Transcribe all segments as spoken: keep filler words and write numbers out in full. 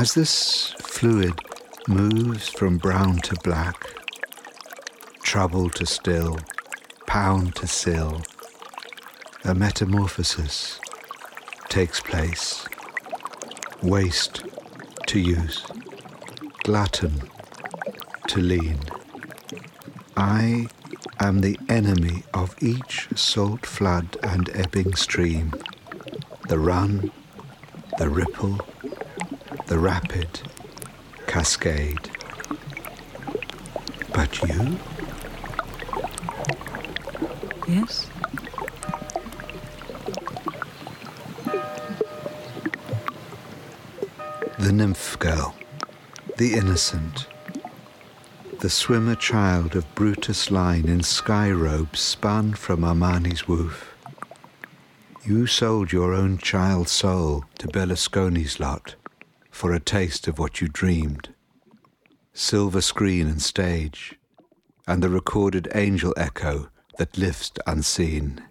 As this fluid moves from brown to black, trouble to still, pound to sill, a metamorphosis takes place. Waste to use, glutton to lean. I am the enemy of each salt flood and ebbing stream, the run, the ripple, the rapid cascade. But you? Yes? The nymph girl, the innocent, the swimmer child of Brutus' line in sky robes spun from Armani's woof. You sold your own child soul to Berlusconi's lot for a taste of what you dreamed. Silver screen and stage, and the recorded angel echo that lifts unseen.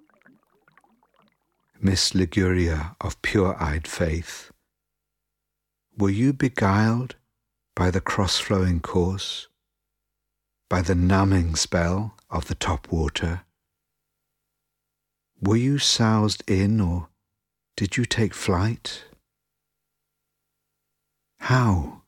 Miss Liguria of pure-eyed faith, were you beguiled by the cross-flowing course, by the numbing spell of the top water? Were you soused in, or did you take flight? How?